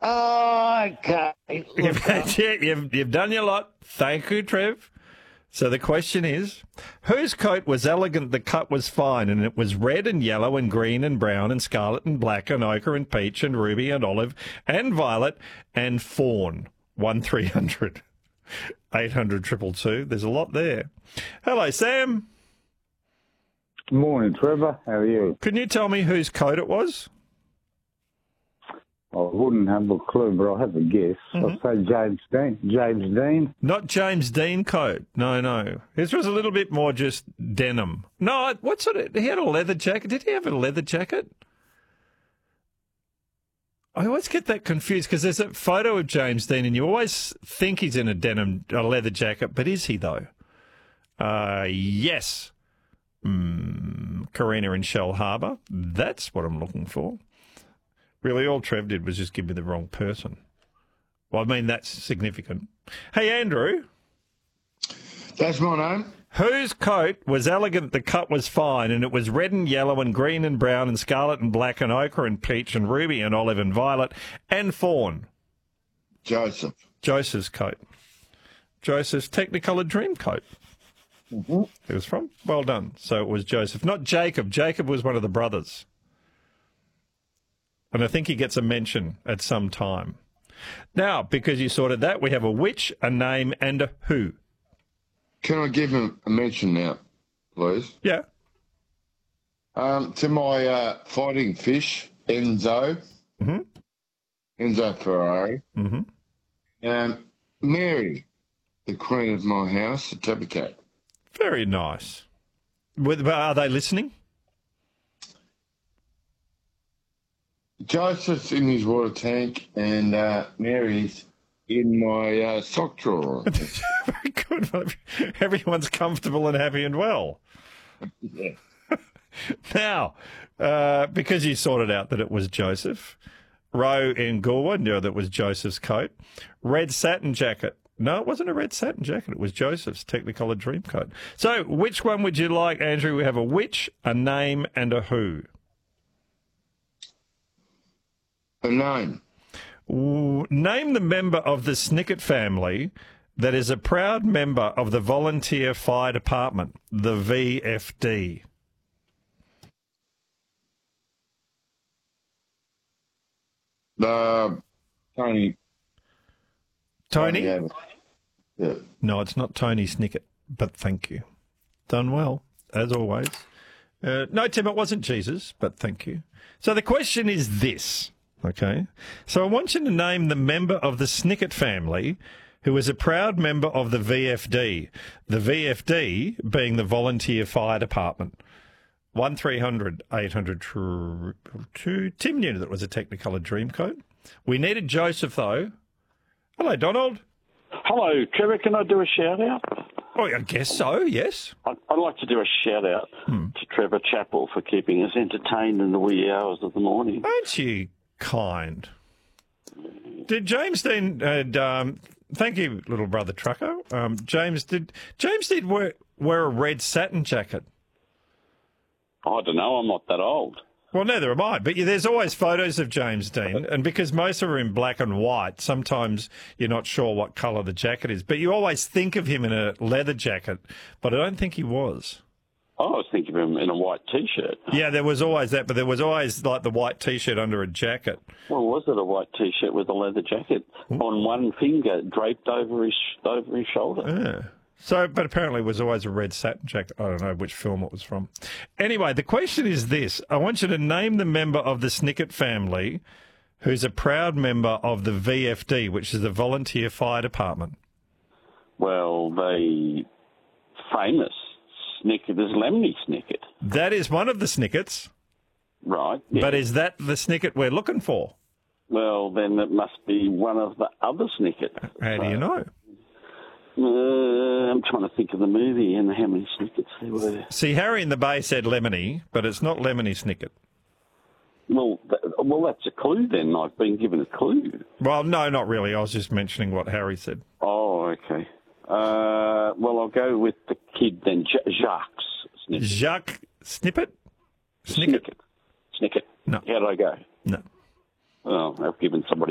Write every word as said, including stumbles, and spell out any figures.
Oh, okay. You've, yeah, you've, you've done your lot. Thank you, Trev. So the question is, whose coat was elegant, the cut was fine, and it was red and yellow and green and brown and scarlet and black and ochre and peach and ruby and olive and violet and fawn? one three hundred eight hundred two two two. There's a lot there. Hello, Sam. Morning, Trevor. How are you? Can you tell me whose coat it was? I wouldn't have a clue, but I'll have a guess. Mm-hmm. I'll say James Dean. James Dean. Not James Dean coat. No, no. His was a little bit more just denim. No, what sort of... He had a leather jacket. Did he have a leather jacket? I always get that confused because there's a photo of James Dean and you always think he's in a denim, a leather jacket, but is he though? Uh, yes. Mm, Karina in Shell Harbour. That's what I'm looking for. Really, all Trev did was just give me the wrong person. Well, I mean, that's significant. Hey, Andrew. That's my name. Whose coat was elegant, the cut was fine, and it was red and yellow and green and brown and scarlet and black and ochre and peach and ruby and olive and violet and fawn? Joseph. Joseph's coat. Joseph's Technicolor dream coat. Mm-hmm. It was from? Well done. So it was Joseph. Not Jacob. Jacob was one of the brothers. And I think he gets a mention at some time. Now, because you sorted that, we have a which, a name, and a who. Can I give him a mention now, please? Yeah. Um, to my uh, fighting fish, Enzo. Mm-hmm. Enzo Ferrari. Mm-hmm. Um, Mary, the queen of my house, the tabby cat. Very nice. With, are they listening? Joseph's in his water tank and uh, Mary's in my uh, sock drawer. Very good. Everyone's comfortable and happy and well. Yeah. Now, uh, because you sorted out that it was Joseph, Roe in Galway knew that was Joseph's coat. Red satin jacket. No, it wasn't a red satin jacket. It was Joseph's Technicolor dream coat. So which one would you like, Andrew? We have a which, a name, and a who. A name. Ooh, name the member of the Snicket family that is a proud member of the Volunteer Fire Department, the V F D. Uh, Tony. Tony? Tony yeah. No, it's not Tony Snicket, but thank you. Done well, as always. Uh, no, Tim, it wasn't Jesus, but thank you. So the question is this. Okay, so I want you to name the member of the Snicket family who is a proud member of the V F D. The V F D being the Volunteer Fire Department. one three hundred eight hundred two. Tim knew that it was a Technicolor dream coat. We needed Joseph, though. Hello, Donald. Hello, Trevor. Can I do a shout-out? Oh, I guess so, yes. I'd, I'd like to do a shout-out Hmm. to Trevor Chappell for keeping us entertained in the wee hours of the morning. Aren't you kind? Did James Dean, uh, um, thank you, little brother trucker. Um, James did James did wear, wear a red satin jacket. I don't know. I'm not that old. Well, neither am I. But there's always photos of James Dean, and because most of them are in black and white, sometimes you're not sure what colour the jacket is. But you always think of him in a leather jacket, but I don't think he was. I was thinking of him in a white T-shirt. Yeah, there was always that, but there was always like the white T-shirt under a jacket. Well, was it a white T-shirt with a leather jacket on one finger draped over his over his shoulder? Yeah. So, but apparently it was always a red satin jacket. I don't know which film it was from. Anyway, the question is this. I want you to name the member of the Snicket family who's a proud member of the V F D, which is the Volunteer Fire Department. Well, the famous Snicket is Lemony Snicket. That is one of the Snickets. Right. Yeah. But is that the Snicket we're looking for? Well, then it must be one of the other Snickets. How do you know? Uh, I'm trying to think of the movie and how many Snickets there were. See, Harry in the Bay said Lemony, but it's not Lemony Snicket. Well, th- well, that's a clue then. I've been given a clue. Well, no, not really. I was just mentioning what Harry said. Oh, okay. Uh, well, I'll go with the kid then, J- Jacques Snicket. Jacques Snippet? Snicket? Snicket. Snicket. No. How did I go? No. Well, I've given somebody